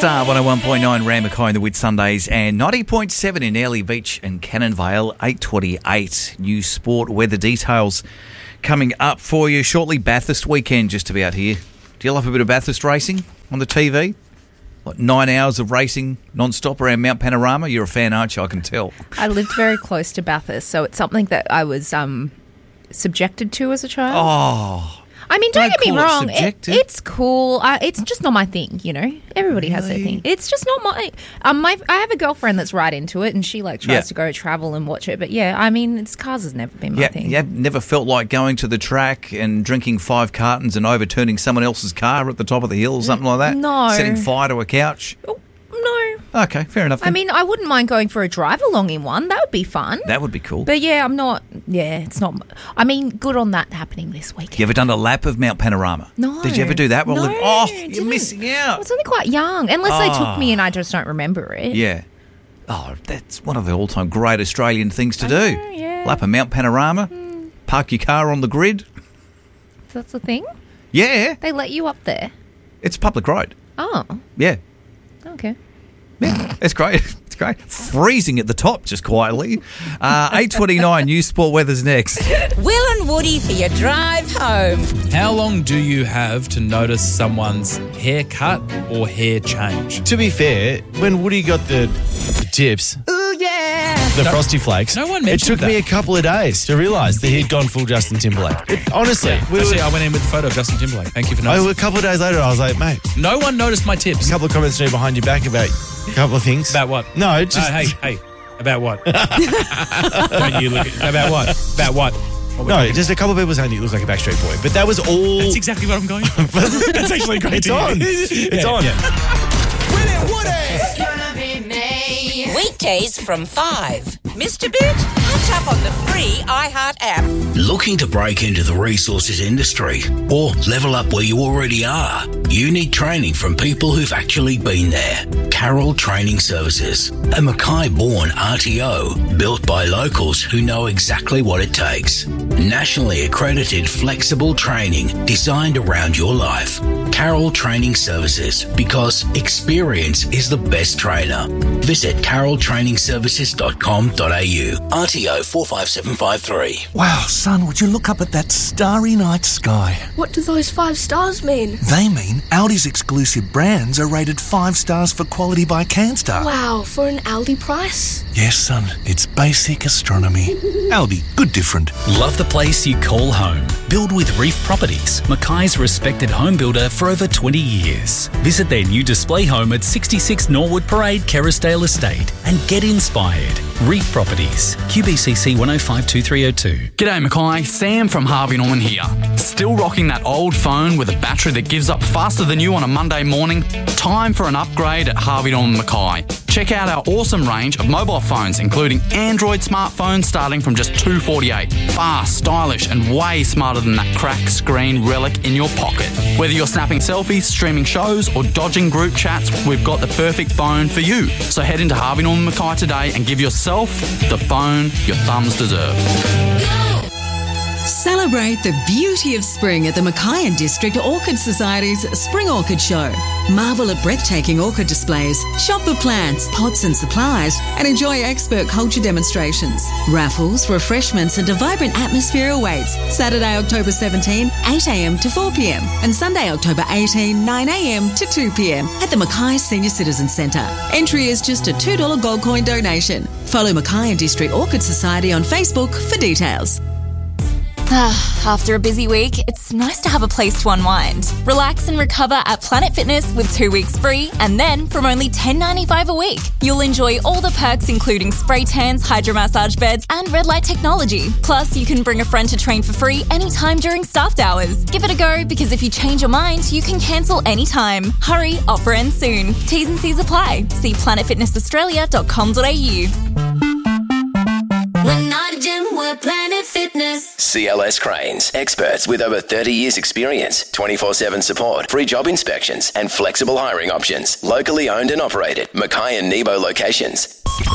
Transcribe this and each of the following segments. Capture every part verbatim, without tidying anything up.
Star one oh one point nine Ramakai in the Whitsundays and ninety point seven in Airlie Beach and Cannon Vale, eight twenty-eight. New sport weather details coming up for you shortly. Bathurst weekend just about here. Do you love a bit of Bathurst racing on the T V? What, nine hours of racing non-stop around Mount Panorama? You're a fan, aren't you? I can tell. I lived very close to Bathurst, so it's something that I was um, subjected to as a child. Oh, I mean, don't, don't get me call it wrong. It, subjective. it's cool. I, it's just not my thing, you know. Everybody has their Really? thing. It's just not my. Um, my I have a girlfriend that's right into it, and she like tries Yeah. to go travel and watch it. But yeah, I mean, it's cars has never been my yeah, thing. you have never felt like going to the track and drinking five cartons and overturning someone else's car at the top of the hill or something like that? No. Setting fire to a couch? Oh, no. Okay, fair enough. I then. mean, I wouldn't mind going for a drive along in one. That would be fun. that would be cool. But yeah, I'm not. Yeah, it's not. I mean, good on that happening this week. You ever done a lap of Mount Panorama? No. Did you ever do that? Well, No, then- oh, didn't. you're missing I out. was only quite young, unless they Oh. took me and I just don't remember it. Yeah. Oh, that's one of the all-time great Australian things to do. know, yeah. Lap of Mount Panorama, park your car on the grid. That's the thing. Yeah, They let you up there. it's a public road. Oh, Yeah, okay. yeah, it's great. It's great. Freezing at the top, just quietly. Uh, eight twenty-nine, News Sport Weather's next. Will and Woody for your drive home. How long do you have to notice someone's haircut or hair change? To be fair, when Woody got the, the tips, Ooh, yeah. the Frosty Flakes, no one it mentioned took me a that. couple of days to realise that he'd gone full Justin Timberlake. It, honestly, we Actually, were, I went in with the photo of Justin Timberlake. Thank you for I, noticing. a couple of days later, I was like, mate, No one noticed my a tips. couple of comments to me behind your back about a couple of things. About what? No, just Uh, hey, hey. About what? Don't you look at, about what? About what? What we're no, talking- just a couple of people saying you look like a Backstreet Boy, but that was all. That's exactly what I'm going for. That's actually great It's to hear. on. It's Yeah, on. yeah. Weekdays from five. Mister Bit, catch up on the free iHeart app. Looking to break into the resources industry or level up where you already are? You need training from people who've actually been there. Carroll Training Services, a Mackay-born R T O built by locals who know exactly what it takes. Nationally accredited flexible training designed around your life. Carroll Training Services, because experience is the best trainer. Visit carroll training services dot com dot a u. R T O four five seven five three. Wow, son, would you look up at that starry night sky? What do those five stars mean? They mean Aldi's exclusive brands are rated five stars for quality by CanStar. Wow, for an Aldi price? Yes, son, it's basic astronomy. Aldi, good different. Love the place you call home. Build with Reef Properties, Mackay's respected home builder for over twenty years. Visit their new display home at sixty-six Norwood Parade, Kerrisdale Estate, and get inspired. Reef Properties, Q B C C one oh five two three oh two. G'day Mackay, Sam from Harvey Norman here. Still rocking that old phone with a battery that gives up faster than you on a Monday morning? Time for an upgrade at Harvey Norman Mackay. Check out our awesome range of mobile phones, including Android smartphones starting from just two dollars forty-eight. Fast, stylish, and way smarter than that cracked screen relic in your pocket. Whether you're snapping selfies, streaming shows, or dodging group chats, we've got the perfect phone for you. So head into Harvey Norman Mackay today and give yourself the phone your thumbs deserve. Celebrate the beauty of spring at the Mackay and District Orchid Society's Spring Orchid Show. Marvel at breathtaking orchid displays, shop for plants, pots and supplies, and enjoy expert culture demonstrations. Raffles, refreshments and a vibrant atmosphere awaits Saturday, October seventeenth, eight a m to four p m and Sunday, October eighteenth, nine a m to two p m at the Mackay Senior Citizen Centre. Entry is just a two dollars gold coin donation. Follow Mackay and District Orchid Society on Facebook for details. After a busy week, it's nice to have a place to unwind. Relax and recover at Planet Fitness with two weeks free, and then from only ten dollars ninety-five a week, you'll enjoy all the perks including spray tans, hydromassage beds, and red light technology. Plus, you can bring a friend to train for free anytime during staffed hours. Give it a go, because if you change your mind, you can cancel anytime. Hurry, offer ends soon. T's and C's apply. See planet fitness australia dot com dot a u. We're not a gym, we're Planet Fitness. C L S Cranes, experts with over thirty years experience, twenty-four seven support, free job inspections and flexible hiring options. Locally owned and operated, Mackay and Nebo locations.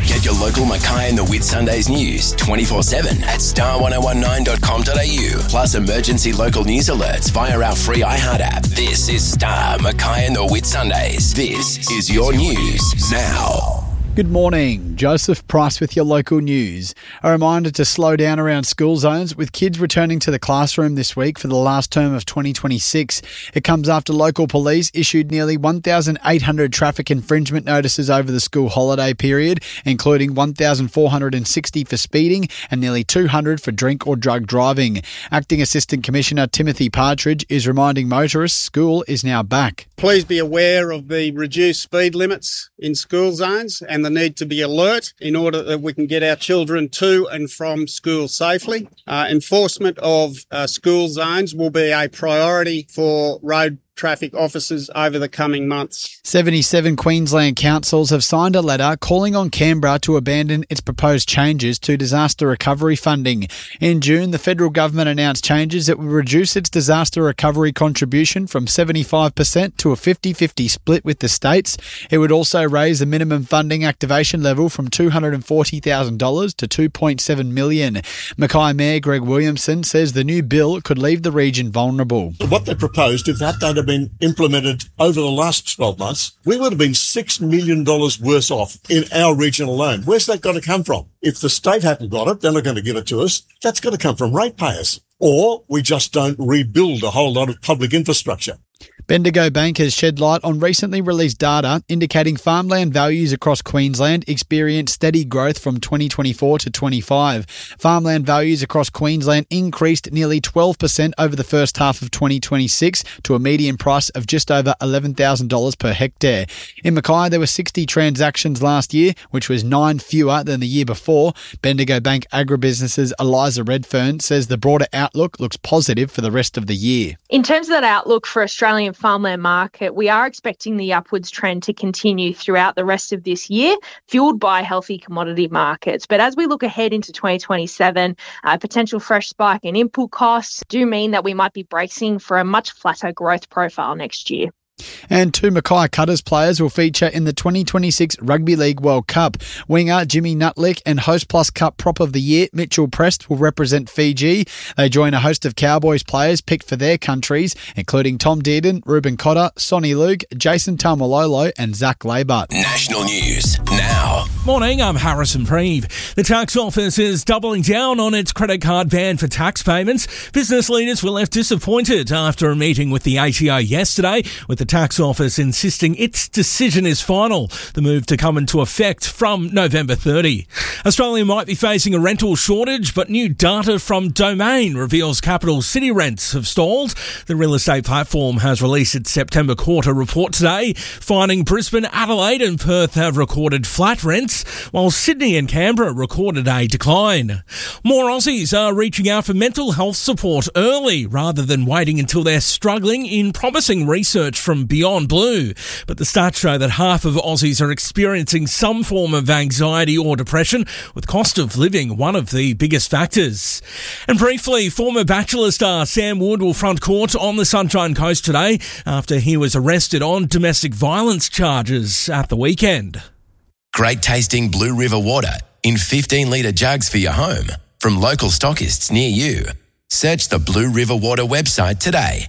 Get your local Mackay and the Whitsundays news twenty-four seven at star ten nineteen dot com dot a u. Plus emergency local news alerts via our free iHeart app. This is Star, Mackay and the Whitsundays. This is your news now. Good morning, Joseph Price with your local news. A reminder to slow down around school zones with kids returning to the classroom this week for the last term of twenty twenty-six. It comes after local police issued nearly one thousand eight hundred traffic infringement notices over the school holiday period, including one thousand four hundred sixty for speeding and nearly two hundred for drink or drug driving. Acting Assistant Commissioner Timothy Partridge is reminding motorists school is now back. Please be aware of the reduced speed limits in school zones and the need to be alert in order that we can get our children to and from school safely. Uh, enforcement of uh, school zones will be a priority for road traffic officers over the coming months. seventy-seven Queensland councils have signed a letter calling on Canberra to abandon its proposed changes to disaster recovery funding. In June, the federal government announced changes that would reduce its disaster recovery contribution from seventy-five percent to a fifty-fifty split with the states. It would also raise the minimum funding activation level from two hundred forty thousand dollars to two point seven million dollars. Mackay Mayor Greg Williamson says the new bill could leave the region vulnerable. What they proposed, if that had been implemented over the last twelve months, we would have been six million dollars worse off in our region alone. Where's that got to come from? If the state haven't got it, they're not going to give it to us. That's got to come from ratepayers. Or we just don't rebuild a whole lot of public infrastructure. Bendigo Bank has shed light on recently released data indicating farmland values across Queensland experienced steady growth from twenty twenty-four to twenty-five. Farmland values across Queensland increased nearly twelve percent over the first half of twenty twenty-six to a median price of just over eleven thousand dollars per hectare. In Mackay, there were sixty transactions last year, which was nine fewer than the year before. Bendigo Bank Agribusiness's Eliza Redfern says the broader outlook looks positive for the rest of the year. In terms of that outlook for Australian farmland market, we are expecting the upwards trend to continue throughout the rest of this year, fueled by healthy commodity markets. But as we look ahead into twenty twenty-seven, a potential fresh spike in input costs do mean that we might be bracing for a much flatter growth profile next year. And two Mackay Cutters players will feature in the twenty twenty-six Rugby League World Cup. Winger Jimmy Nutlick and Host Plus Cup Prop of the Year Mitchell Prest will represent Fiji. They join a host of Cowboys players picked for their countries, including Tom Dearden, Ruben Cotter, Sonny Luke, Jason Taumalolo and Zach Labart. National news now. Morning, I'm Harrison Preeve. The tax office is doubling down on its credit card ban for tax payments. Business leaders were left disappointed after a meeting with the A T O yesterday, with the tax office insisting its decision is final. The move to come into effect from November thirtieth. Australia might be facing a rental shortage, but new data from Domain reveals capital city rents have stalled. The real estate platform has released its September quarter report today, finding Brisbane, Adelaide and Perth have recorded flat rents, while Sydney and Canberra recorded a decline. More Aussies are reaching out for mental health support early rather than waiting until they're struggling, in promising research from Beyond Blue. But the stats show that half of Aussies are experiencing some form of anxiety or depression, with cost of living one of the biggest factors. And briefly, former Bachelor star Sam Wood will front court on the Sunshine Coast today after he was arrested on domestic violence charges at the weekend. Great tasting Blue River water in fifteen litre jugs for your home from local stockists near you. Search the Blue River Water website today.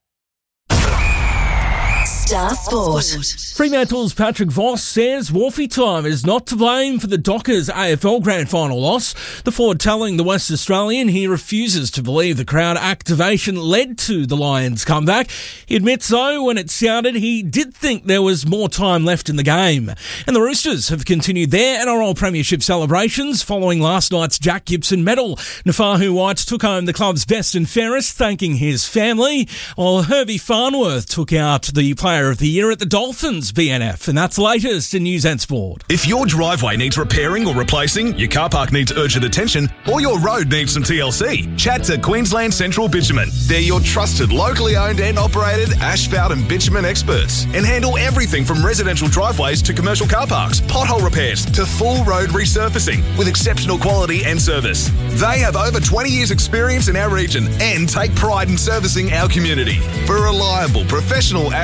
Star Sport. Fremantle's Patrick Voss says Wolfie time is not to blame for the Dockers A F L Grand Final loss. The forward telling the West Australian he refuses to believe the crowd activation led to the Lions' comeback. He admits, though, when it sounded, he did think there was more time left in the game. And the Roosters have continued their N R L Premiership celebrations following last night's Jack Gibson medal. Nafahu White took home the club's best and fairest, thanking his family, while Herbie Farnworth took out the Player of the Year at the Dolphins B N F. And that's the latest in News and Sport. If your driveway needs repairing or replacing, your car park needs urgent attention, or your road needs some T L C, chat to Queensland Central Bitumen. They're your trusted, locally owned and operated asphalt and bitumen experts, and handle everything from residential driveways to commercial car parks, pothole repairs to full road resurfacing with exceptional quality and service. They have over twenty years experience in our region and take pride in servicing our community. For reliable, professional asphalt and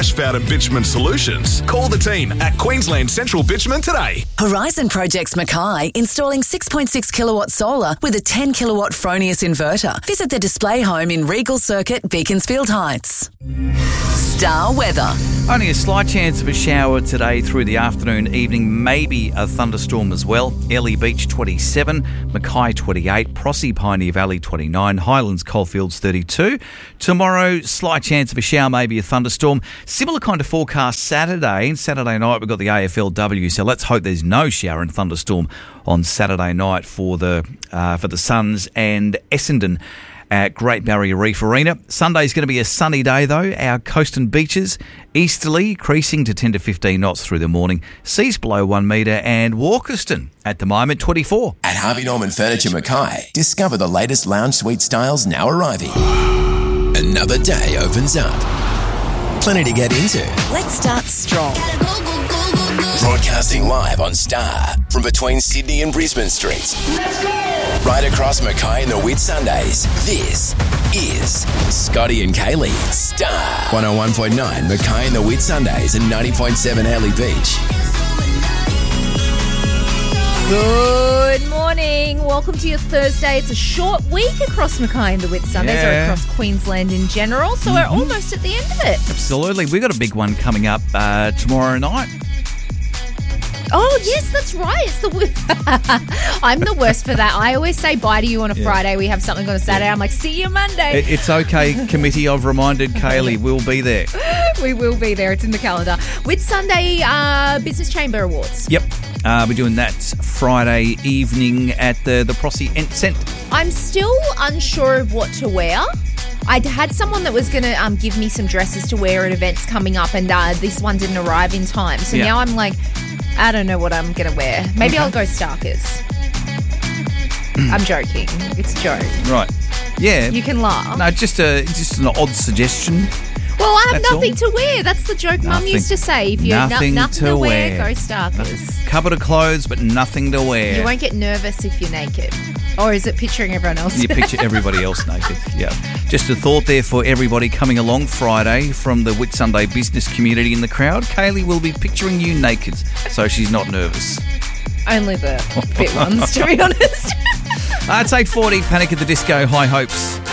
bitumen solutions. Call the team at Queensland Central Bitumen today. Horizon Projects Mackay installing six point six kilowatt solar with a ten kilowatt Fronius inverter. Visit the display home in Regal Circuit, Beaconsfield Heights. Star weather. Only a slight chance of a shower today through the afternoon, evening, maybe a thunderstorm as well. Airlie Beach twenty-seven, Mackay twenty-eight, Prossie Pioneer Valley twenty-nine, Highlands Coalfields thirty-two. Tomorrow, slight chance of a shower, maybe a thunderstorm. Similar kind of forecast Saturday. Saturday night we've got the A F L W, so let's hope there's no shower and thunderstorm on Saturday night for the uh, for the Suns and Essendon at Great Barrier Reef Arena. Sunday's going to be a sunny day though. Our coast and beaches, easterly, creasing to ten to fifteen knots through the morning. Seas below one metre, and Walkerston at the moment twenty-four. At Harvey Norman Furniture Mackay, discover the latest lounge suite styles now arriving. Another day opens up. Plenty to get into. Let's start strong. Broadcasting live on Star from between Sydney and Brisbane Streets. Let's go! Right across Mackay and the Whitsundays. This is Scotty and Kaylee. Star one oh one point nine Mackay and the Whitsundays and ninety point seven Airlie Beach. Good morning. Welcome to your Thursday. It's a short week across Mackay and the Whitsundays, Yeah. or across Queensland in general, so we're almost at the end of it. Absolutely. We've got a big one coming up uh, tomorrow night. Oh, yes, that's right. It's the wo- I'm the worst for that. I always say bye to you on a Yeah. Friday. We have something on a Saturday. I'm like, see you Monday. It, it's okay, committee. I've reminded Kaylee we'll be there. We will be there. It's in the calendar. Whitsunday uh, Business Chamber Awards. Yep. Uh, we're doing that Friday evening at the, the Prossie Ent Cent. I'm still unsure of what to wear. I'd had someone that was going to um, give me some dresses to wear at events coming up, and uh, this one didn't arrive in time. So Yeah. now I'm like, I don't know what I'm going to wear. Maybe Okay. I'll go Starkers. I'm joking. It's a joke. Right. Yeah. You can laugh. No, just a just an odd suggestion. Well, I have That's nothing all. to wear. That's the joke Mum Nothing- used to say. If you have nothing no, nothing to to wear, wear. go Starkers. Cupboard of clothes, but nothing to wear. You won't get nervous if you're naked. Or is it picturing everyone else? You picture everybody else naked. Yeah. Just a thought there for everybody coming along Friday from the Whitsunday business community in the crowd. Kaylee will be picturing you naked, so she's not nervous. Only the fit ones, to be honest. Uh, it's eight forty, Panic at the Disco, High Hopes.